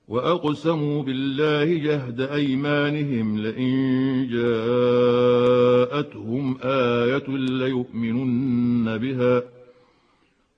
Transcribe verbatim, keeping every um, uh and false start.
وأقسموا بالله جهد أيمانهم لئن جاءتهم آية ليؤمنن بها